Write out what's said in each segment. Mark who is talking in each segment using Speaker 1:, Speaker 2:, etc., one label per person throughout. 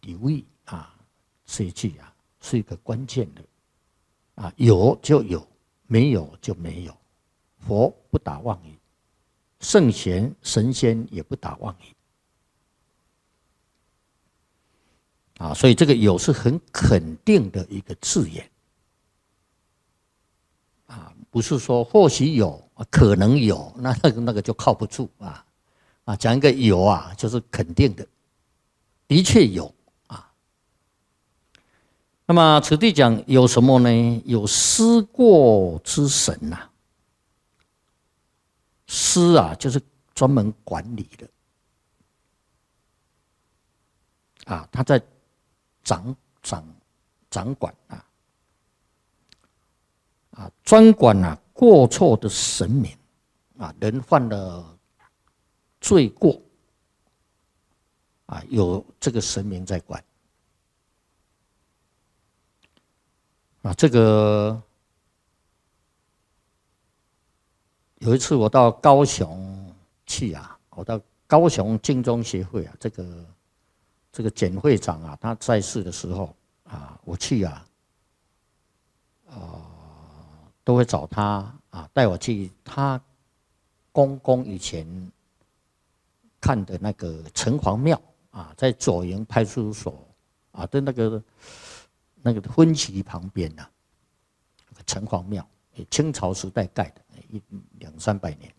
Speaker 1: 留意啊，这一句啊是一个关键的啊，有就有，没有就没有。佛不打妄语，圣贤神仙也不打妄语啊，所以这个有是很肯定的一个字眼啊，不是说或许有，可能有，那个就靠不住啊啊，讲一个有啊，就是肯定的，的确有啊。那么此地讲有什么呢？有思过之神呐。司啊，就是专门管理的啊，他在掌管专管过错的神明啊，人犯了罪过啊，有这个神明在管啊。这个有一次我到高雄去啊，我到高雄净宗协会啊，这个简会长啊，他在世的时候啊，我去啊，都会找他啊，带我去他公公以前看的那个城隍庙啊，在左营派出所啊的那个分歧旁边呐，城隍庙，清朝时代盖的，200-300年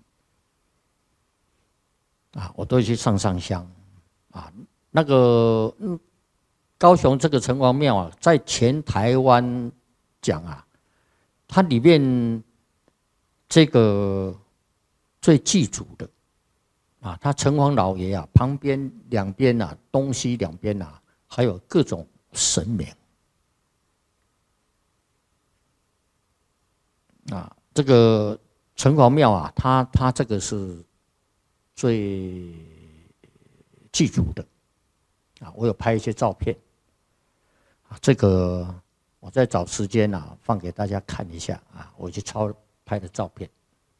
Speaker 1: 啊，我都去上香啊。那个高雄这个城隍庙啊，在全台湾讲啊，它里面这个最祭祖的啊，它城隍老爷啊，旁边两边啊，东西两边啊，还有各种神明啊。这个城隍庙啊，它这个是最祭祖的啊。我有拍一些照片啊，这个我再找时间啊，放给大家看一下啊。我去拍的照片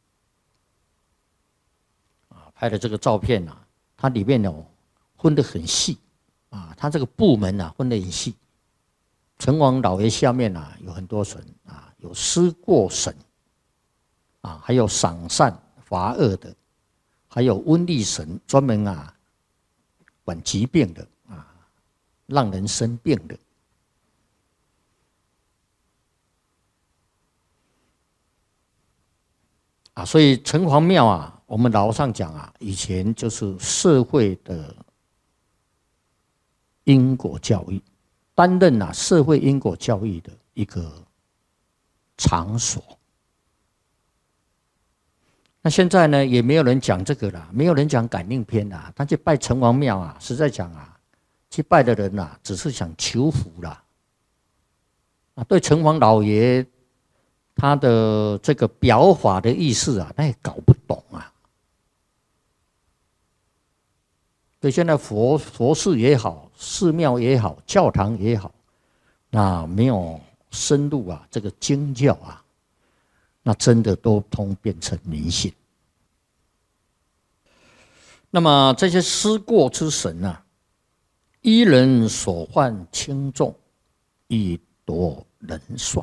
Speaker 1: 啊，拍的这个照片啊，它里面有分得很细啊，它这个部门啊分得很细。城隍老爷下面啊有很多神啊，有思过神啊，还有赏善罚恶的，还有瘟疫神，专门啊管疾病的啊，让人生病的啊。所以城隍庙啊，我们老上讲啊，以前就是社会的因果教育，担任社会因果教育的一个场所。那现在呢，也没有人讲这个了，没有人讲感应篇啦。他去拜城隍庙啊，实在讲啊，去拜的人啊，只是想求福啦。啊，对城隍老爷他的这个表法的意思啊，他也搞不懂啊。所以现在佛寺也好，寺庙也好，教堂也好，那没有深入啊这个经教啊，那真的都通变成迷信。那么这些思过之神啊，依人所患轻重，以夺人算。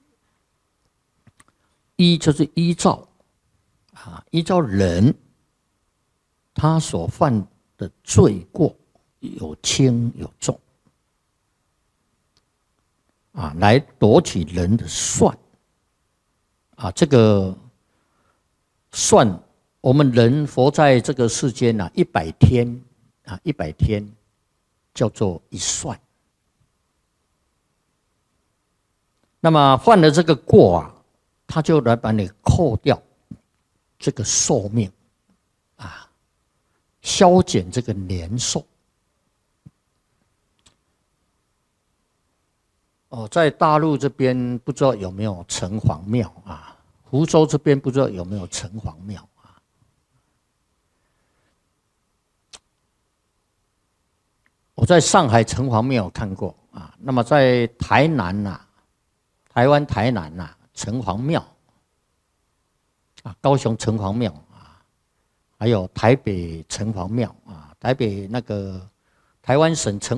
Speaker 1: 依就是依照啊，依照人他所犯的罪过有轻有重啊，来夺取人的算啊。这个算，我们人活在这个世间啊，100天啊，100天叫做一算。那么犯了这个过啊，他就来把你扣掉这个寿命啊，削减这个年寿。在大陆这边不知道有没有城隍庙啊？湖州这边不知道有没有城隍庙啊？我在上海城隍庙看过啊。那么在台南台湾台南城隍庙啊，高雄城隍庙啊，还有台北城隍庙啊，台北那个台湾省城